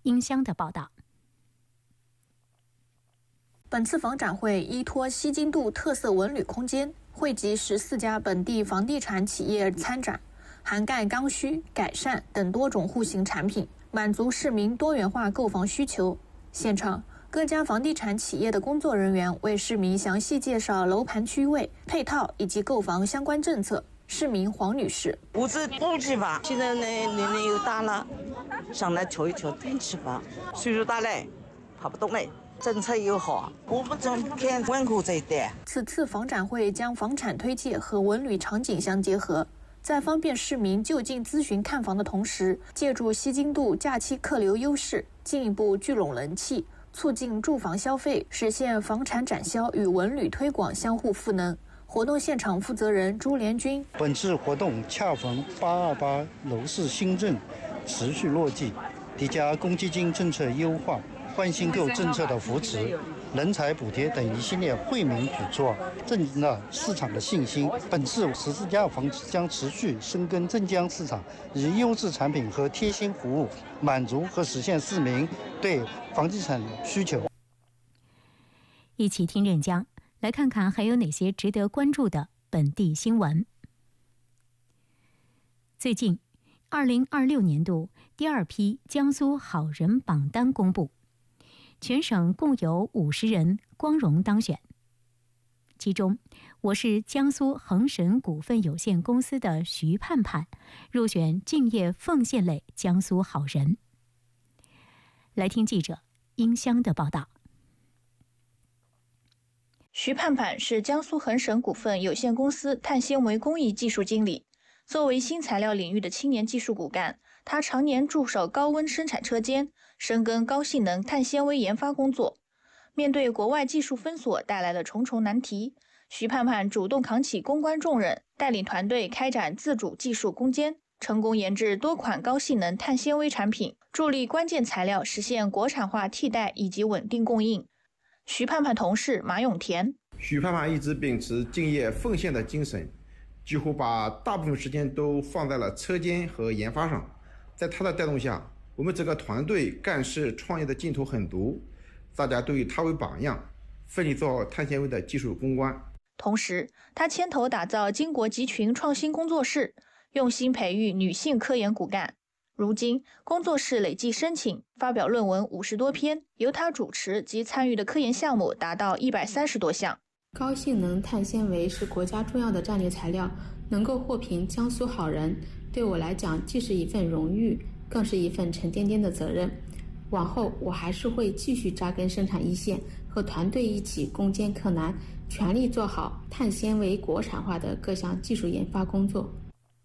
殷香的报道。 本次房展会依托西京度特色文旅空间，汇集14家本地房地产企业参展，涵盖刚需、改善等多种户型产品，满足市民多元化购房需求。现场，各家房地产企业的工作人员为市民详细介绍楼盘区位、配套以及购房相关政策。市民黄女士： 屋子不起房，现在呢年龄又大了，想来求一求电起房，岁数大嘞，跑不动嘞。政策又好，我们这偏文化这一带。 此次房展会将房产推介和文旅场景相结合，在方便市民就近咨询看房的同时，借助西京度假期客流优势，进一步聚拢人气，促进住房消费，实现房产展销与文旅推广相互赋能。活动现场负责人朱连军： 本次活动恰逢828楼市新政持续落地，叠加公积金政策优化、换新购政策的扶持、人才补贴等一系列惠民举措，振兴了市场的信心。本次14家房企将持续深耕镇江市场，以优质产品和贴心服务满足和实现市民对房地产需求。 一起听任江，来看看还有哪些值得关注的本地新闻。最近，2026年度第2批江苏好人榜单公布，全省共有50人光荣当选。其中，我市江苏恒神股份有限公司的徐盼盼入选敬业奉献类江苏好人。来听记者殷香的报道。 徐盼盼是江苏恒神股份有限公司碳纤维工艺技术经理。作为新材料领域的青年技术骨干，他常年驻守高温生产车间，深耕高性能碳纤维研发工作。面对国外技术封锁带来的重重难题，徐盼盼主动扛起公关重任，带领团队开展自主技术攻坚，成功研制多款高性能碳纤维产品，助力关键材料实现国产化替代以及稳定供应。徐盼盼同事马永田： 徐盼盼一直秉持敬业奉献的精神，几乎把大部分时间都放在了车间和研发上。在他的带动下，我们整个团队干事创业的劲头很足，大家都以他为榜样，奋力做好碳纤维的技术攻关。 同时，他牵头打造金国集群创新工作室，用心培育女性科研骨干。如今，工作室累计申请发表论文50多篇，由他主持及参与的科研项目达到130多项。 高性能碳纤维是国家重要的战略材料，能够获评江苏好人，对我来讲既是一份荣誉，更是一份沉甸甸的责任。往后我还是会继续扎根生产一线，和团队一起攻坚克难，全力做好碳纤维国产化的各项技术研发工作。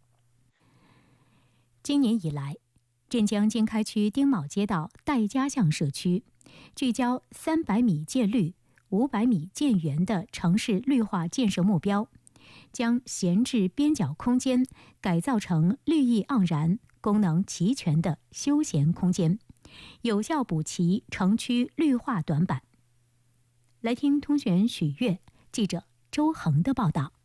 今年以来，镇江经开区丁卯街道戴家巷社区聚焦300米建绿、500米建园的城市绿化建设目标，将闲置边角空间改造成绿意盎然、功能齐全的休闲空间，有效补齐城区绿化短板。来听通讯员许悦、记者周恒的报道。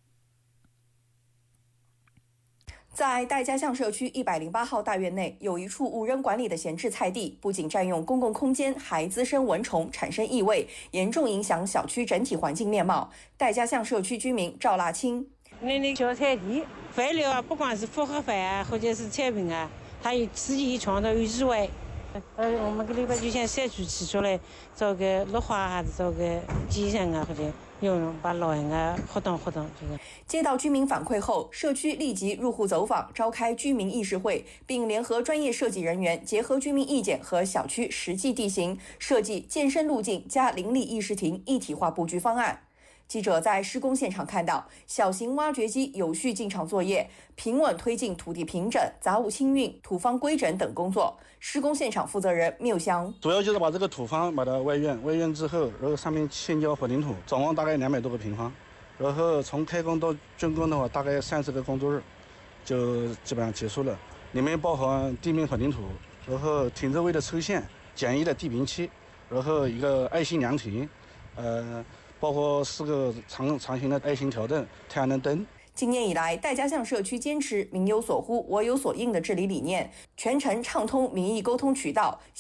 在戴家巷社区108号大院内，有一处无人管理的闲置菜地，不仅占用公共空间，还滋生蚊虫，产生异味，严重影响小区整体环境面貌。戴家巷社区居民赵腊青： 那小菜地废料啊，不管是复合饭啊，或者是菜品啊，它有自己创造有异味。我们这里边就像社区提出来做个绿化还是做个基层啊，或者用把老人啊活动活动。 接到居民反馈后，社区立即入户走访，召开居民议事会，并联合专业设计人员，结合居民意见和小区实际地形，设计健身路径加邻里议事亭一体化布局方案。记者在施工现场看到，小型挖掘机有序进场作业，平稳推进土地平整、杂物清运、土方规整等工作。施工现场负责人缪香： 主要就是把这个土方把它外院之后，然后上面嵌浇混凝土，总共大概200多个平方，然后从开工到竣工的话，大概30个工作日就基本上结束了。里面包含地面混凝土，然后停车位的抽线、简易的地平器，然后一个爱心凉亭，包括4个长形的爱心条凳、太阳能灯。 今年以来，戴家巷社区坚持民有所呼、我有所应的治理理念，全程畅通民意沟通渠道，